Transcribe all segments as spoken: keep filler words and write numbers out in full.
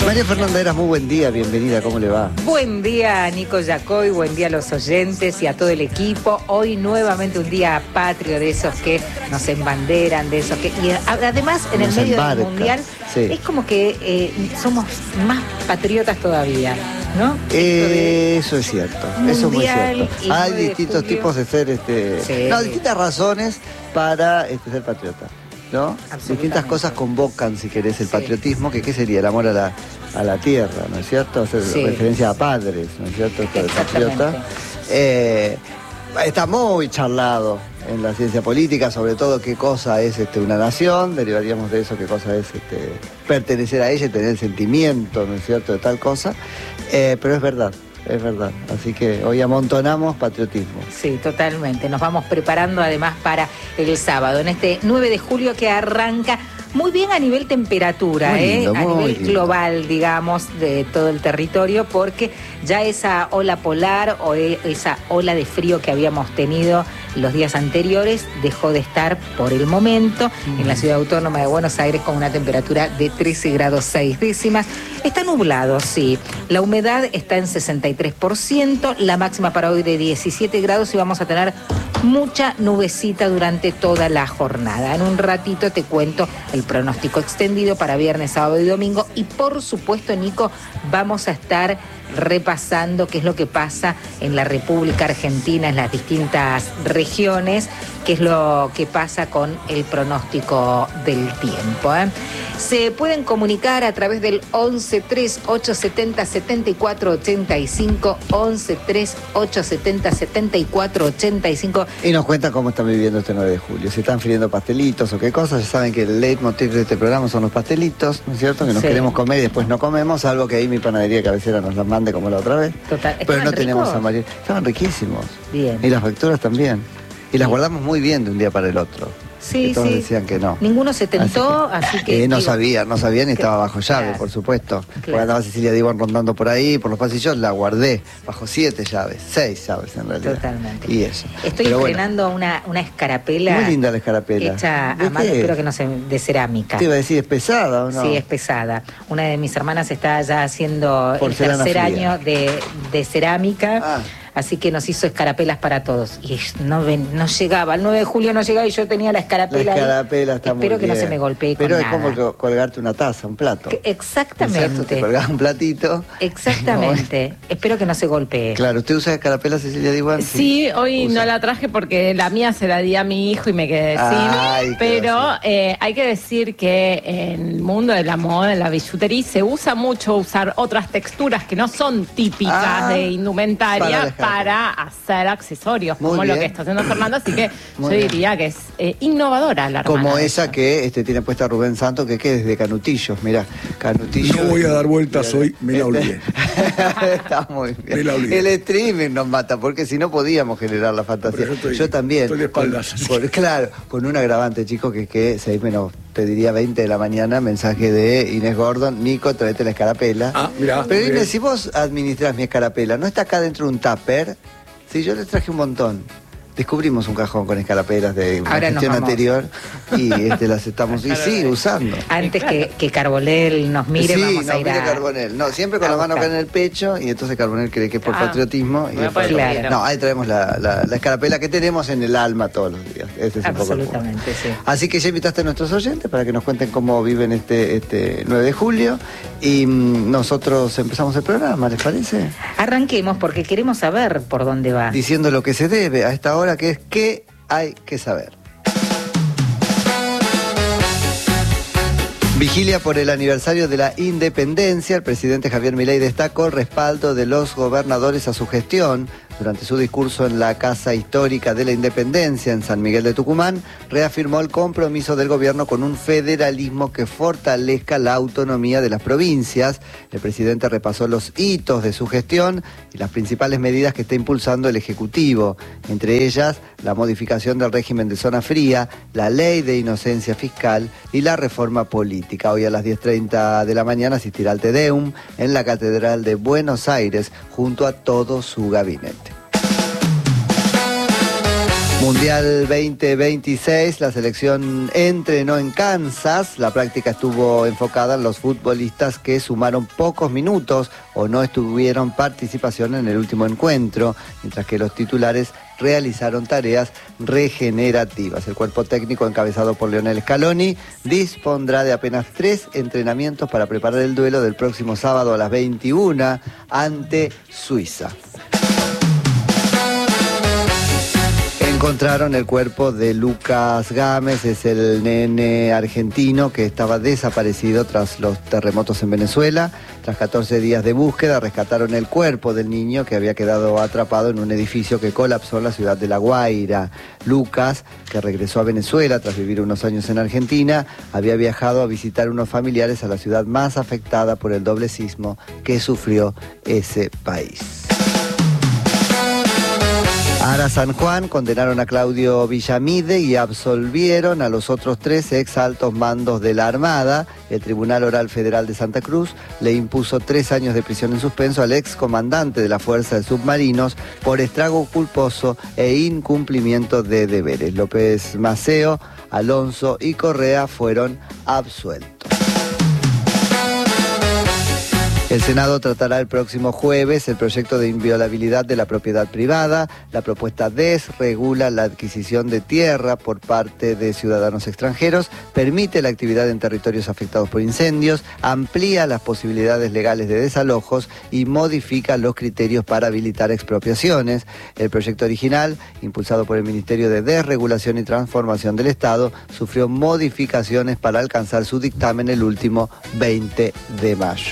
María Fernanda Heras, muy buen día, bienvenida, ¿cómo le va? Buen día, Nico Yacoy, buen día a los oyentes y a todo el equipo. Hoy nuevamente un día patrio de esos que nos embanderan, de esos que... Y además, en el medio del mundial, sí, es como que eh, somos más patriotas todavía, ¿no? Eh, eso es cierto, eso es muy cierto. Hay distintos tipos de ser, este, sí. no, distintas razones para este, ser patriota, ¿no? Distintas cosas convocan, si querés, el sí. patriotismo, que qué sería el amor a la, a la tierra, ¿no es cierto? Hacer sí. referencia a padres, ¿no es cierto? Esto de patriota. Eh, está muy charlado en la ciencia política, sobre todo qué cosa es este, una nación, derivaríamos de eso qué cosa es este, pertenecer a ella y tener el sentimiento, ¿no es cierto?, de tal cosa, eh, pero es verdad. Es verdad, así que hoy amontonamos patriotismo. Sí, totalmente. Nos vamos preparando además para el sábado, en este nueve de julio que arranca muy bien a nivel temperatura, muy lindo, ¿eh? a nivel lindo. global, digamos, de todo el territorio, porque ya esa ola polar o esa ola de frío que habíamos tenido los días anteriores dejó de estar por el momento mm. en la Ciudad Autónoma de Buenos Aires con una temperatura de trece grados seis décimas. Está nublado, sí. La humedad está en sesenta y tres por ciento, la máxima para hoy de diecisiete grados y vamos a tener mucha nubecita durante toda la jornada. En un ratito te cuento el pronóstico extendido para viernes, sábado y domingo y por supuesto, Nico, vamos a estar repasando qué es lo que pasa en la República Argentina, en las distintas regiones, qué es lo que pasa con el pronóstico del tiempo, ¿eh? Se pueden comunicar a través del once tres ocho setenta setenta y cuatro ochenta y cinco, once tres ocho setenta setenta y cuatro ochenta y cinco. Y nos cuentan cómo están viviendo este nueve de julio, si están friendo pastelitos o qué cosas. Ya saben que el leitmotiv de este programa son los pastelitos, ¿no es cierto? Que nos sí. queremos comer y después no comemos, algo que ahí mi panadería cabecera nos las mande como la otra vez. Total. Pero no ricos? tenemos a María. Estaban riquísimos. Bien. Y las facturas también. Y las guardamos muy bien de un día para el otro. Sí, y todos sí. decían que no. Ninguno se tentó, así que... Así que eh, no digo, sabía, no sabía ni estaba bajo llave, claro, por supuesto. Claro. Porque andaba Cecilia Dibón rondando por ahí, por los pasillos, la guardé bajo siete llaves, seis llaves en realidad. Totalmente. Y eso. Estoy Pero estrenando bueno, una, una escarapela. muy linda la escarapela. Hecha a mano, espero que no sea de cerámica. Te iba a decir, ¿es pesada o no? Sí, es pesada. Una de mis hermanas está ya haciendo Porcelana el tercer fría. año de, de cerámica. Ah. Así que nos hizo escarapelas para todos. Y no, ven, no llegaba, el nueve de julio no llegaba y yo tenía la escarapela. La escarapela ahí. está Espero muy que bien. no se me golpee Pero con es nada. como colgarte una taza, un plato. Que, exactamente. Te colgás un platito. Exactamente. No, Espero que no se golpee. Claro, ¿usted usa escarapela, Cecilia Dibón? Sí, sí, hoy usa. No la traje porque la mía se la di a mi hijo y me quedé Ay, sin. Pero eh, hay que decir que en el mundo de la moda, de la billutería, se usa mucho usar otras texturas que no son típicas ah, de indumentaria para, para hacer accesorios, muy como bien. Lo que está haciendo Fernando, así que muy yo bien. diría que es eh, innovadora la hermana. Como esa esa. que este, tiene puesta Rubén Santos, que, que es de Canutillos, mirá, Canutillos. No voy a dar vueltas hoy, me la olvidé. Está muy bien. Me la olvidé. El streaming nos mata, porque si no podíamos generar la fantasía. Yo, estoy, yo también. Estoy de espaldas. Con, con, claro, con un agravante, chicos, que es que seis menos, te diría veinte de la mañana, mensaje de Inés Gordon, Nico, tráete la escarapela. Ah, mirá. Pero Inés, si vos administrás mi escarapela, ¿no está acá dentro de un tupper? Sí, yo les traje un montón. Descubrimos un cajón con escarapelas de la gestión anterior y este, las estamos y sigue usando. Antes que, que Carbonell nos mire, sí, vamos no, a ir a... Carbonell. No, siempre con la mano acá en el pecho y entonces Carbonell cree que es por ah, patriotismo. Y después, claro. No, ahí traemos la, la, la escarapela que tenemos en el alma todos los días. Este es absolutamente, un poco sí. Así que ya invitaste a nuestros oyentes para que nos cuenten cómo viven este, este nueve de julio y mmm, nosotros empezamos el programa, ¿les parece? Arranquemos porque queremos saber por dónde va. Diciendo lo que se debe a esta hora, que es qué hay que saber. Vigilia por el aniversario de la independencia. El presidente Javier Milei destacó el respaldo de los gobernadores a su gestión. Durante su discurso en la Casa Histórica de la Independencia en San Miguel de Tucumán, reafirmó el compromiso del gobierno con un federalismo que fortalezca la autonomía de las provincias. El presidente repasó los hitos de su gestión y las principales medidas que está impulsando el Ejecutivo, entre ellas la modificación del régimen de zona fría, la ley de inocencia fiscal y la reforma política. Hoy a las diez treinta de la mañana asistirá al Te Deum en la Catedral de Buenos Aires junto a todo su gabinete. Mundial veinte veintiséis, la selección entrenó en Kansas. La práctica estuvo enfocada en los futbolistas que sumaron pocos minutos o no estuvieron participación en el último encuentro, mientras que los titulares realizaron tareas regenerativas. El cuerpo técnico encabezado por Lionel Scaloni dispondrá de apenas tres entrenamientos para preparar el duelo del próximo sábado a las veintiuna ante Suiza. Encontraron el cuerpo de Lucas Gámez, es el nene argentino que estaba desaparecido tras los terremotos en Venezuela. Tras catorce días de búsqueda, rescataron el cuerpo del niño que había quedado atrapado en un edificio que colapsó en la ciudad de La Guaira. Lucas, que regresó a Venezuela tras vivir unos años en Argentina, había viajado a visitar unos familiares a la ciudad más afectada por el doble sismo que sufrió ese país. Ara San Juan condenaron a Claudio Villamide y absolvieron a los otros tres ex altos mandos de la Armada. El Tribunal Oral Federal de Santa Cruz le impuso tres años de prisión en suspenso al ex comandante de la Fuerza de Submarinos por estrago culposo e incumplimiento de deberes. López Maceo, Alonso y Correa fueron absueltos. El Senado tratará el próximo jueves el proyecto de inviolabilidad de la propiedad privada. La propuesta desregula la adquisición de tierra por parte de ciudadanos extranjeros, permite la actividad en territorios afectados por incendios, amplía las posibilidades legales de desalojos y modifica los criterios para habilitar expropiaciones. El proyecto original, impulsado por el Ministerio de Desregulación y Transformación del Estado, sufrió modificaciones para alcanzar su dictamen el último veinte de mayo.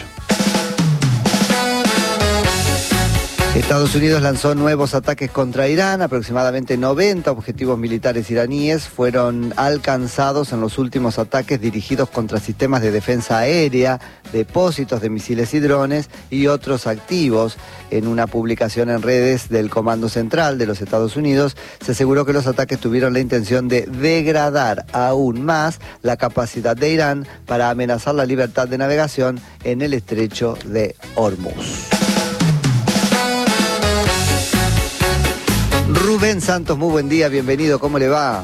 Estados Unidos lanzó nuevos ataques contra Irán. Aproximadamente noventa objetivos militares iraníes fueron alcanzados en los últimos ataques dirigidos contra sistemas de defensa aérea, depósitos de misiles y drones y otros activos. En una publicación en redes del Comando Central de los Estados Unidos, se aseguró que los ataques tuvieron la intención de degradar aún más la capacidad de Irán para amenazar la libertad de navegación en el estrecho de Hormuz. Rubén Santos, muy buen día, bienvenido, ¿cómo le va?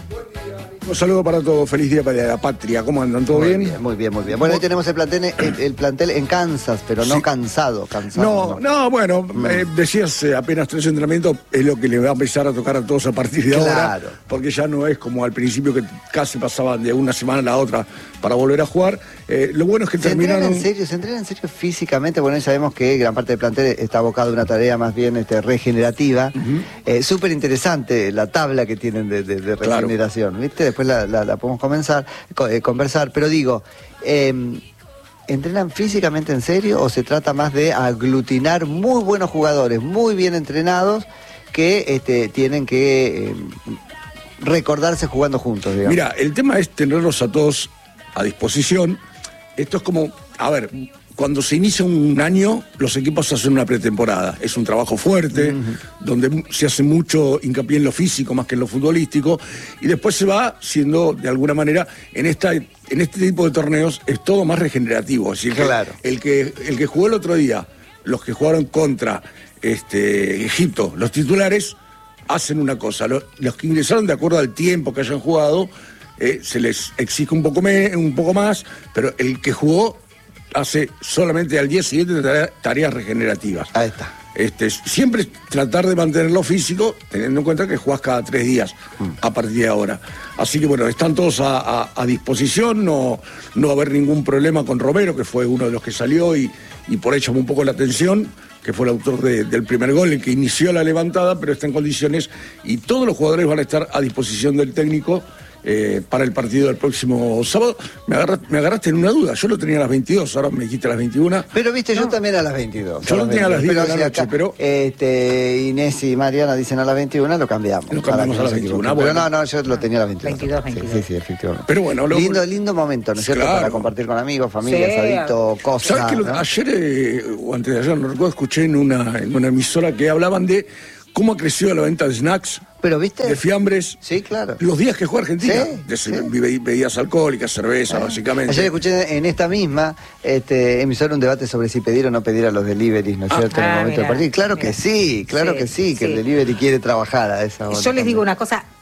Un saludo para todos, feliz día para la patria, ¿cómo andan? ¿Todo muy bien? bien? Muy bien, muy bien. Bueno, hoy tenemos el plantel, el, el plantel en Kansas, pero no sí. cansado, cansado. No, no, no bueno, mm. eh, decías eh, apenas tres entrenamientos, es lo que le va a empezar a tocar a todos a partir de claro. ahora, porque ya no es como al principio que casi pasaban de una semana a la otra para volver a jugar. Eh, lo bueno es que ¿Se terminaron... entrena en serio? ¿Se entrena en serio físicamente? Bueno, ya sabemos que gran parte del plantel está abocado a una tarea más bien este, regenerativa. Uh-huh. eh, Súper interesante la tabla que tienen de, de, de regeneración, claro. ¿Viste? Después la, la, la podemos comenzar, eh, conversar, pero digo... Eh, ¿entrenan físicamente en serio o se trata más de aglutinar muy buenos jugadores, muy bien entrenados, que este, tienen que eh, recordarse jugando juntos, digamos? Mira, el tema es tenerlos a todos a disposición. Esto es como, a ver, cuando se inicia un año, los equipos hacen una pretemporada. Es un trabajo fuerte, uh-huh. donde se hace mucho hincapié en lo físico más que en lo futbolístico, y después se va siendo, de alguna manera, en esta en este tipo de torneos, es todo más regenerativo. Es decir, claro. el, que, el que jugó el otro día, los que jugaron contra este, Egipto, los titulares, hacen una cosa. Los, los que ingresaron de acuerdo al tiempo que hayan jugado, eh, se les exige un poco, me, un poco más, pero el que jugó hace solamente al día siguiente tareas regenerativas. Ahí está. Este, siempre tratar de mantenerlo físico, teniendo en cuenta que jugás cada tres días mm. a partir de ahora. Así que bueno, están todos a, a, a disposición, no, no va a haber ningún problema con Romero, que fue uno de los que salió y, y por ahí llamó un poco la atención, que fue el autor de, del primer gol, el que inició la levantada, pero está en condiciones y todos los jugadores van a estar a disposición del técnico Eh, para el partido del próximo sábado. Me agarraste, me agarraste en una duda. Yo lo tenía a las veintidós, ahora me dijiste a las veintiuna. Pero viste, no. yo también a las veintidós. Yo lo tenía a las diez de la noche, acá, pero... Este, Inés y Mariana dicen a las veintiuna, lo cambiamos. Lo cambiamos a las veintiuna. Bueno. Pero no, no, yo lo tenía a las veintidós. veintidós, veintidós. Sí, sí, sí, efectivamente. Pero bueno, lo... Lindo, lindo momento, ¿no es cierto? Claro. Para compartir con amigos, familia, sí. asadito, cosas. ¿Sabes que ¿no? ayer, eh, o antes de ayer, no recuerdo, escuché en una, en una emisora que hablaban de cómo ha crecido la venta de snacks? Pero, ¿viste? De fiambres. Sí, claro. Los días que juega Argentina. Sí, de sí. bebidas alcohólicas, cerveza, sí. básicamente. Ayer escuché en esta misma este, emisora un debate sobre si pedir o no pedir a los deliveries, ¿no es ah, cierto? Ah, en el momento mira, del partido. Claro mira. que sí, claro sí, que sí, que sí. el delivery quiere trabajar a esa hora. Yo les digo una cosa,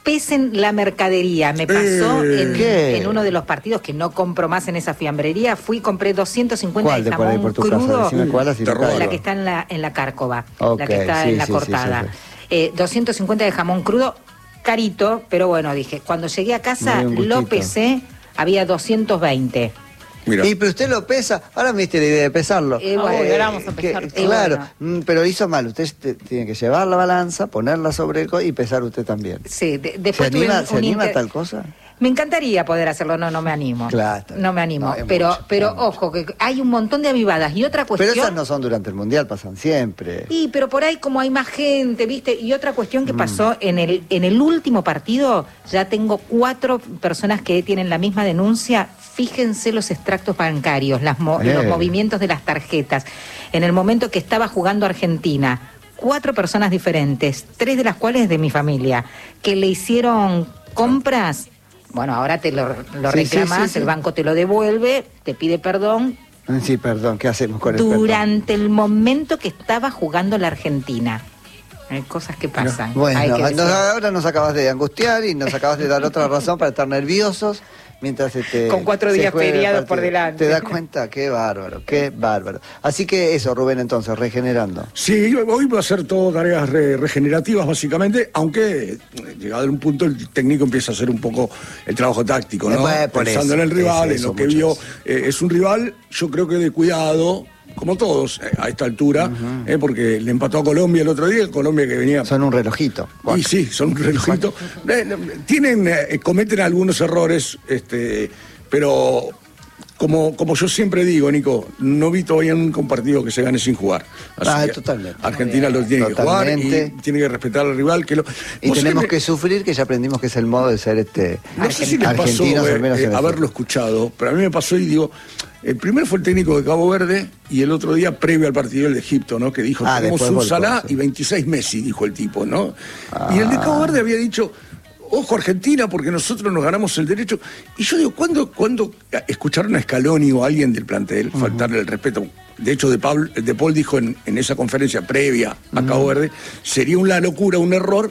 pesen la mercadería. Me pasó Eh, en, ¿qué? en uno de los partidos que no compro más en esa fiambrería. Fui y compré doscientos cincuenta ¿Cuál de de por ahí jamón por tu casa? crudo. Decime cuál, así Te no caigo. La que está en la, en la Cárcova, Ok, la que está sí, en la sí, cortada. sí, sí, sí. Eh, doscientos cincuenta de jamón crudo, carito, pero bueno, dije, cuando llegué a casa Me dio un lo gustito. pesé, había doscientos veinte. Mira. Y pero usted lo pesa, ahora me diste la idea de pesarlo. Eh, bueno, Uy, ahora vamos a que- pesar todo. claro, bueno. mm, pero hizo mal. Usted te- tiene que llevar la balanza, ponerla sobre el co y pesar usted también. Sí, de- ¿Se después tuve anima, un- ¿se un anima a inter- tal cosa? Me encantaría poder hacerlo, no, no me animo. Claro, está bien. No me animo, No, es pero, mucho, pero es mucho. ojo, que hay un montón de avivadas. Y otra cuestión... Pero esas no son durante el Mundial, pasan siempre. Sí, pero por ahí como hay más gente, ¿viste? Y otra cuestión Mm. que pasó en el, en el último partido, ya tengo cuatro personas que tienen la misma denuncia. Fíjense los extractos bancarios, las mo- Eh. los movimientos de las tarjetas. En el momento que estaba jugando Argentina, cuatro personas diferentes, tres de las cuales de mi familia, que le hicieron compras. Bueno, ahora te lo, lo Sí, sí, reclamas, sí, sí. el banco te lo devuelve, te pide perdón. Sí, perdón, ¿qué hacemos con el perdón? Durante el momento que estaba jugando la Argentina. Hay cosas que pasan. Bueno, hay que nos- decir. ahora nos acabas de angustiar y nos acabas de dar otra razón para estar nerviosos mientras este, Con cuatro se días juega el feriados partido. por delante. ¿Te das cuenta? Qué bárbaro, qué bárbaro. Así que eso, Rubén, entonces, regenerando. Sí, hoy va a ser todo tareas re- regenerativas básicamente, aunque eh, llegado a un punto el técnico empieza a hacer un poco el trabajo táctico, ¿no? Eh, por Pensando eso, en el rival, es en eso, lo que muchas vio. veces. Eh, es un rival, yo creo que de cuidado, como todos eh, a esta altura, eh, porque le empató a Colombia el otro día, Colombia que venía... Son un relojito. Y sí, son un relojito. Eh, Tienen, eh, cometen algunos errores, este, pero como, como yo siempre digo, Nico, no vi todavía nunca un partido que se gane sin jugar. Así Ah, que totalmente. Argentina lo tiene Totalmente. que jugar y tiene que respetar al rival. Que lo, Y ¿Vos tenemos sabés que sufrir, que ya aprendimos que es el modo de ser este no sé si les pasó argentinos, eh, al menos eh, en el haberlo escuchado, pero a mí me pasó y digo, el primero fue el técnico de Cabo Verde y el otro día, previo al partido el de Egipto, ¿no? Que dijo, Ah, tenemos después un volcó, Salah sí. y veintiséis Messi, dijo el tipo, ¿no? Y el de Cabo Verde había dicho, ojo Argentina, porque nosotros nos ganamos el derecho. Y yo digo, ¿cuándo, ¿cuándo escucharon a Scaloni o a alguien del plantel faltarle el respeto? De hecho, De Paul, de Paul dijo en, en esa conferencia previa a Cabo Verde, sería una locura, un error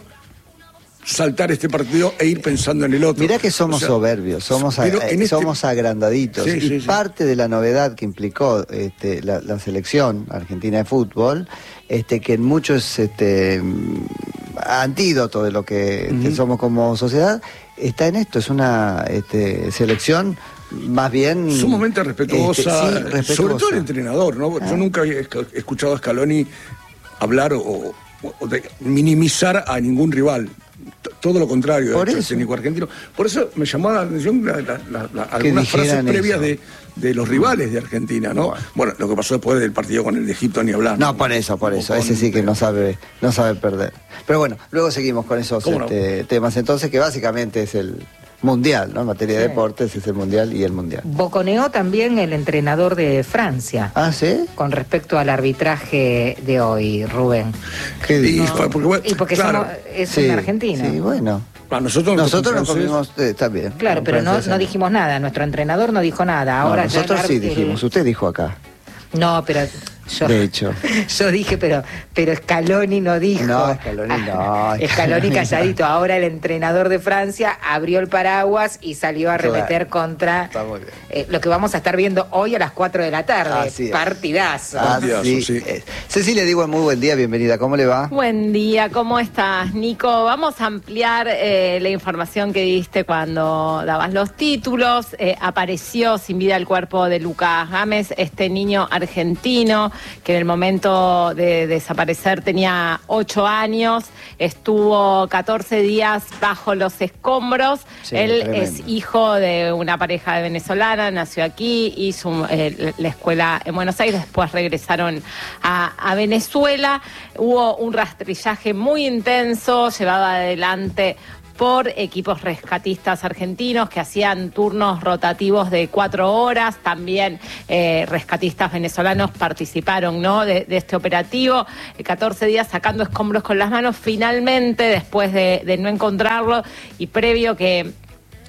saltar este partido e ir pensando en el otro. Mirá que somos O sea, soberbios, somos, a- pero eh, en este- somos agrandaditos. Sí, y sí, sí. parte de la novedad que implicó este, la, la selección argentina de fútbol, este, que en muchos este, mm, antídoto de lo que, que somos como sociedad, está en esto. Es una este, selección más bien... sumamente respetuosa, este, sí, respetuosa. sobre todo el entrenador, ¿no? Ah. Yo nunca había esca- escuchado a Scaloni hablar o, o de minimizar a ningún rival. T- Todo lo contrario, Por de hecho, el eso. técnico argentino. Por eso me llamó la atención la- la- la- la- algunas frases dijeran previas eso. de, de los rivales de Argentina, ¿no? Bueno. Bueno, lo que pasó después del partido con el de Egipto ni hablar. No, por eso, por O eso. con- Ese sí que no sabe, no sabe perder. Pero bueno, luego seguimos con esos ¿Cómo no? este, temas entonces, que básicamente es el mundial, ¿no? En materia de Sí. deportes es el mundial y el mundial. Boconeó también el entrenador de Francia. Ah, ¿sí? Con respecto al arbitraje de hoy, Rubén. ¿Qué Y digo? fue porque, bueno, Y porque claro, somos, es Sí, en Argentina. Sí, bueno. a nosotros, Nosotros nos francés- comimos, eh, está bien. Claro, pero no, Francesa. no dijimos nada. Nuestro entrenador no dijo nada. No, Ahora ya nosotros el sí ar- dijimos, el- usted dijo acá, No, pero yo, de hecho. yo dije, pero, pero Scaloni no dijo. No, Scaloni no. Scaloni calladito. Ahora el entrenador de Francia abrió el paraguas y salió a Claro. arremeter contra Está muy bien. eh, lo que vamos a estar viendo hoy a las cuatro de la tarde. Así es. Partidazo. Partidazo, Así sí. es. Cecilia, digo, muy buen día, bienvenida, ¿cómo le va? Buen día, ¿cómo estás, Nico? Vamos a ampliar eh, la información que diste cuando dabas los títulos. Eh, apareció sin vida el cuerpo de Lucas Gámez, este niño argentino que en el momento de desaparecer tenía ocho años, estuvo catorce días bajo los escombros. Sí, Él tremendo. es hijo de una pareja de venezolana, nació aquí, hizo eh, la escuela en Buenos Aires, después regresaron a, a Venezuela. Hubo un rastrillaje muy intenso, llevado adelante por equipos rescatistas argentinos que hacían turnos rotativos de cuatro horas. También eh, rescatistas venezolanos participaron, ¿no?, de, de este operativo. Eh, catorce días sacando escombros con las manos. Finalmente, después de, de no encontrarlo y previo que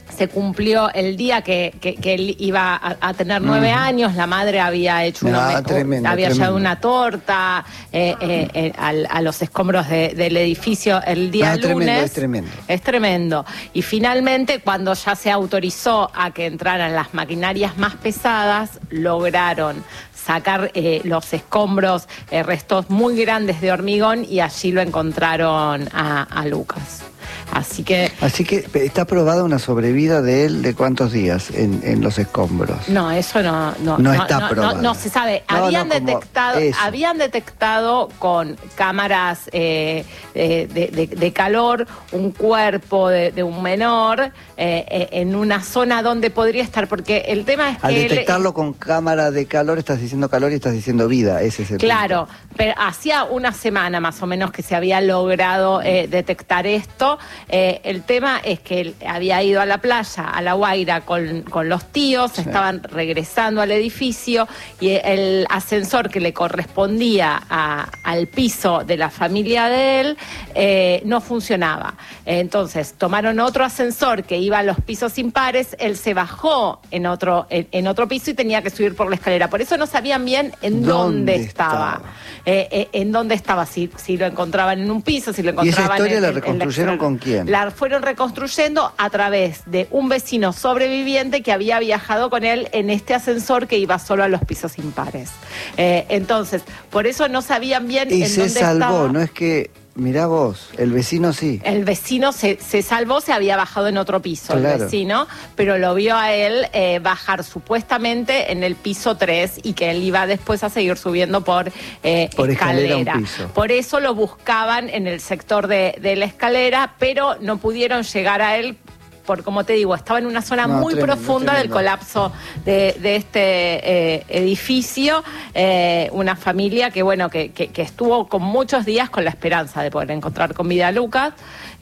se cumplió el día que, que, que él iba a, a tener nueve uh-huh. años, la madre había hecho una, no, tremendo, había tremendo. llevado una torta eh, eh, eh, a, a los escombros de, del edificio el día no, lunes. Es tremendo, es tremendo. Es tremendo. Y finalmente, cuando ya se autorizó a que entraran las maquinarias más pesadas, lograron sacar eh, los escombros, eh, restos muy grandes de hormigón, y allí lo encontraron a, a Lucas. Así que... Así que está aprobada una sobrevida de él de cuántos días en, en los escombros. No, eso no... No, no, no está no, aprobado. No, no se sabe. No, habían, no, detectado, habían detectado con cámaras eh, de, de, de calor un cuerpo de, de un menor eh, en una zona donde podría estar, porque el tema es que... Al detectarlo él, con cámara de calor estás diciendo calor y estás diciendo vida, ese es el Claro, punto. Pero hacía una semana más o menos que se había logrado eh, detectar esto. Eh, el tema es que él había ido a la playa, a La Guaira, con, con los tíos, sí. estaban regresando al edificio, y el ascensor que le correspondía a, al piso de la familia de él eh, no funcionaba. Entonces tomaron otro ascensor que iba a los pisos impares, él se bajó en otro, en, en otro piso y tenía que subir por la escalera. Por eso no sabían bien en dónde, dónde estaba. estaba. Eh, eh, en dónde estaba, si, si lo encontraban en un piso, si lo encontraban... ¿Y esa historia en, la en, reconstruyeron en con quién? La fueron reconstruyendo a través de un vecino sobreviviente que había viajado con él en este ascensor que iba solo a los pisos impares. Eh, entonces, por eso no sabían bien y en se dónde salvó, estaba. No es que... Mirá vos, el vecino sí. El vecino se, se salvó, se había bajado en otro piso, claro. el vecino, pero lo vio a él eh, bajar supuestamente en el piso tres, y que él iba después a seguir subiendo por, eh, por escalera. escalera un piso. Por eso lo buscaban en el sector de, de la escalera, pero no pudieron llegar a él. Por, como te digo, estaba en una zona no, muy tremendo, profunda tremendo. del colapso de, de este eh, edificio. Eh, una familia que, bueno, que, que, que estuvo con muchos días con la esperanza de poder encontrar con vida a Lucas,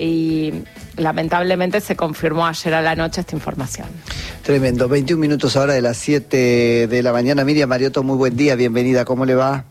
y lamentablemente se confirmó ayer a la noche esta información. Tremendo. veintiún minutos ahora de las siete de la mañana. Miriam Mariotto, muy buen día, bienvenida. ¿Cómo le va?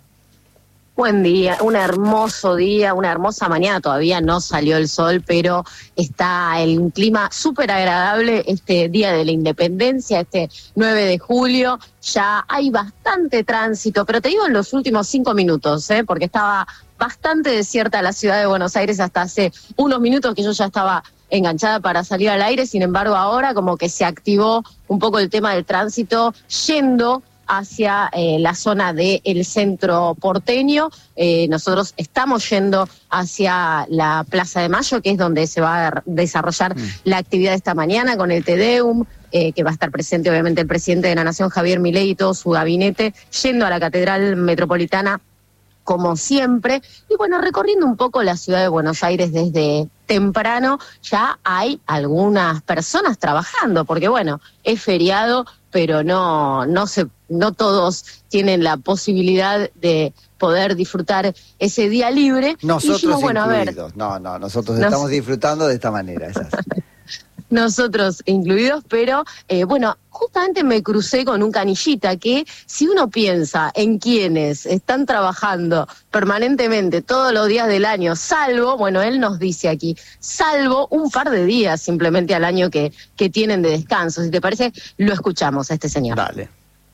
Buen día, un hermoso día, una hermosa mañana, todavía no salió el sol, pero está el clima súper agradable este día de la independencia, este nueve de julio, ya hay bastante tránsito, pero te digo en los últimos cinco minutos, ¿eh? porque estaba bastante desierta la ciudad de Buenos Aires hasta hace unos minutos que yo ya estaba enganchada para salir al aire, sin embargo ahora como que se activó un poco el tema del tránsito yendo hacia eh, la zona del centro porteño. Eh, nosotros estamos yendo hacia la Plaza de Mayo, que es donde se va a desarrollar mm. la actividad de esta mañana con el Te Deum, eh, que va a estar presente obviamente el presidente de la Nación, Javier Milei, y todo su gabinete, yendo a la Catedral Metropolitana como siempre. Y bueno, recorriendo un poco la ciudad de Buenos Aires desde temprano, ya hay algunas personas trabajando, porque bueno, es feriado, pero no, no se, no todos tienen la posibilidad de poder disfrutar ese día libre. Nosotros y dijimos, bueno, incluidos. A ver, no, no, nosotros nos... estamos disfrutando de esta manera, es así. Nosotros incluidos, pero eh, bueno, justamente me crucé con un canillita que si uno piensa en quienes están trabajando permanentemente todos los días del año, salvo, bueno, él nos dice aquí, salvo un par de días simplemente al año que, que tienen de descanso. Si te parece, lo escuchamos a este señor. Dale.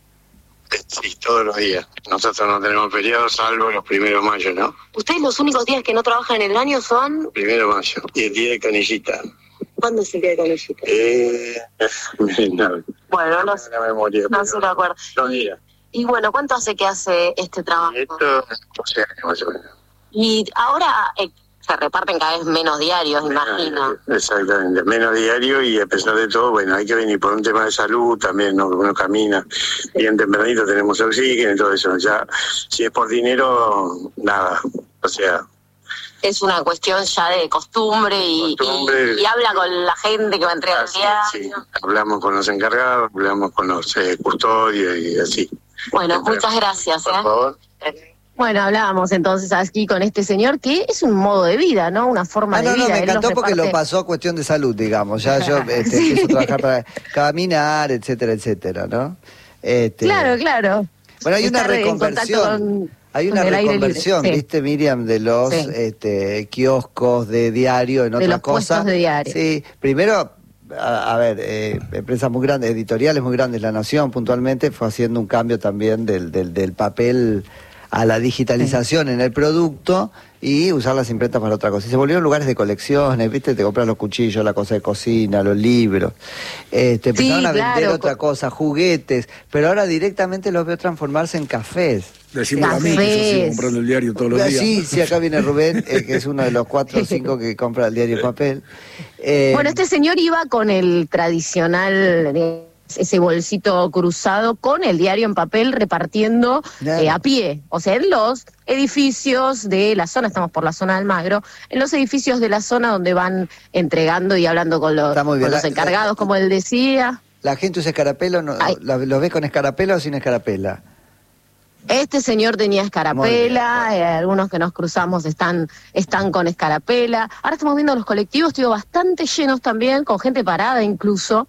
Sí, todos los días. Nosotros no tenemos feriados salvo los primeros de mayo, ¿no? ¿Ustedes los únicos días que no trabajan en el año son? Primero de mayo y el día de canillita. ¿Cuándo es el día de canillita? Eh, no, bueno, no, no, memoria, no se lo acuerdo. Dos días. Y bueno, ¿cuánto hace que hace este trabajo? Esto, doce años más o menos. Y ahora eh, se reparten cada vez menos diarios, menos, imagino. Exactamente, menos diario, y a pesar de todo, bueno, hay que venir por un tema de salud también, ¿no? Uno camina bien tempranito, tenemos oxígeno y todo eso. Ya, si es por dinero, nada, o sea... Es una cuestión ya de costumbre y, costumbre, y, y habla con la gente que va a entregar el diario. Sí, hablamos con los encargados, hablamos con los eh, custodios y así. Bueno, Entonces, muchas gracias. Por ¿eh? favor. Bueno, hablábamos entonces aquí con este señor que es un modo de vida, ¿no? Una forma ah, de no, vida. No, me encantó reparte... porque lo pasó a cuestión de salud, digamos. Ya yo este, sí. empiezo a trabajar para caminar, etcétera, etcétera, ¿no? Este... Claro, claro. Bueno, hay Estar una reconversión. Hay una reconversión, sí. ¿viste, Miriam? De los sí. este, kioscos de diario en otra cosa. De los puestos de diario. Sí, primero a, a ver, eh, empresas muy grandes, editoriales muy grandes, La Nación puntualmente fue haciendo un cambio también del, del, del papel a la digitalización sí. en el producto y usar las imprentas para otra cosa. Y se volvieron lugares de colecciones, ¿viste? Te compras los cuchillos, la cosa de cocina, los libros. Este, empezaron sí, a vender claro. otra cosa, juguetes, pero ahora directamente los veo transformarse en cafés. Decimos a mí que yo sigo comprando el diario todos los días. Sí, sí, acá viene Rubén, eh, que es uno de los cuatro o cinco que compra el diario papel. Eh, bueno, este señor iba con el tradicional... ese bolsito cruzado con el diario en papel repartiendo eh, a pie, o sea, en los edificios de la zona, estamos por la zona de Almagro, en los edificios de la zona donde van entregando y hablando con los, con los encargados, la, como él decía. ¿La gente usa escarapela? No, ¿Lo ves con escarapela o sin escarapela? Este señor tenía escarapela, eh, algunos que nos cruzamos están, están con escarapela. Ahora estamos viendo los colectivos, estuvo bastante llenos también, con gente parada incluso,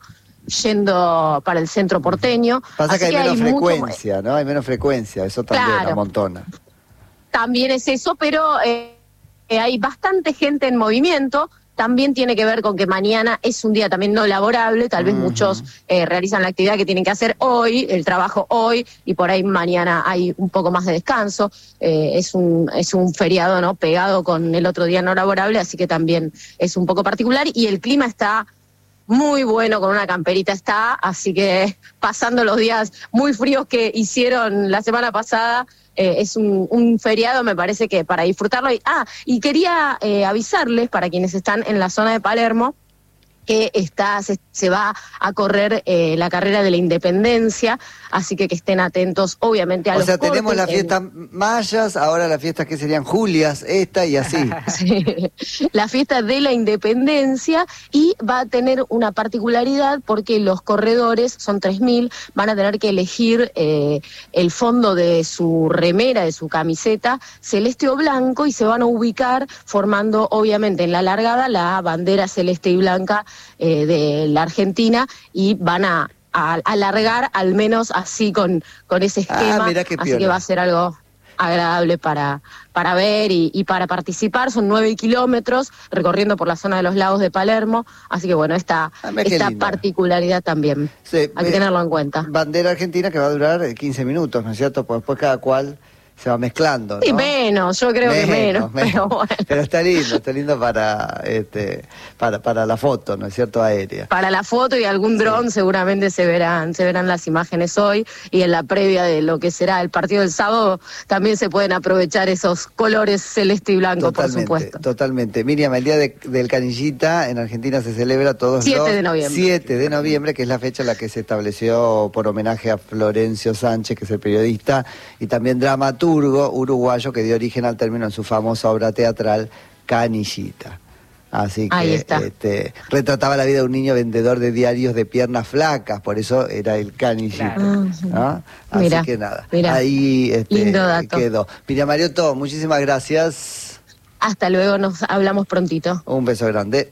yendo para el centro porteño. Pasa Así que hay que menos hay frecuencia, mucho... ¿no? Hay menos frecuencia, eso también claro, amontona. También es eso, pero eh, eh, hay bastante gente en movimiento. También tiene que ver con que mañana es un día también no laborable, tal vez uh-huh. muchos eh, realizan la actividad que tienen que hacer hoy, el trabajo hoy, y por ahí mañana hay un poco más de descanso. Eh, es un es un feriado, ¿no? Pegado con el otro día no laborable, así que también es un poco particular, y el clima está muy bueno, con una camperita está, así que pasando los días muy fríos que hicieron la semana pasada, eh, es un, un feriado, me parece que para disfrutarlo. Y, ah, y quería eh, avisarles, para quienes están en la zona de Palermo, que está, se, se va a correr eh, la carrera de la Independencia, así que que estén atentos, obviamente, a o los O sea, tenemos cortes, las fiestas en... mayas, ahora las fiestas que serían Julias, esta y así. Sí, la fiesta de la Independencia, y va a tener una particularidad porque los corredores, son tres mil, van a tener que elegir eh, el fondo de su remera, de su camiseta, celeste o blanco, y se van a ubicar formando, obviamente, en la largada la bandera celeste y blanca Eh, de la Argentina, y van a, a alargar al menos así con, con ese esquema, ah, mirá qué así que va a ser algo agradable para, para ver y, y para participar. Son nueve kilómetros recorriendo por la zona de los lagos de Palermo, así que bueno, esta, ah, esta particularidad también sí, hay que tenerlo en cuenta. Bandera argentina que va a durar quince minutos, ¿no es cierto? Pues después cada cual se va mezclando, ¿no? Y menos, yo creo menos, que menos, menos. Pero, bueno. Pero está lindo, está lindo para este para para la foto, ¿no es cierto? Aérea. Para la foto y algún dron sí. seguramente se verán, se verán las imágenes hoy, y en la previa de lo que será el partido del sábado también se pueden aprovechar esos colores celeste y blanco, totalmente, por supuesto. Totalmente. Miriam, el día de, del Canillita en Argentina se celebra todos siete los... de noviembre. siete de noviembre, que es la fecha en la que se estableció por homenaje a Florencio Sánchez, que es el periodista y también dramaturgo uruguayo que dio origen al término en su famosa obra teatral Canillita. Así que este, retrataba la vida de un niño vendedor de diarios de piernas flacas, por eso era el Canillita. Claro. ¿No? Así mirá, que nada, mirá. Ahí este, quedó. Miriam Mariotto, muchísimas gracias. Hasta luego, nos hablamos prontito. Un beso grande.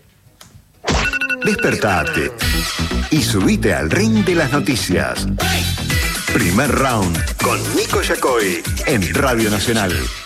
Despertate y subite al ring de las noticias. Primer round con Nico Yacoy en Radio Nacional.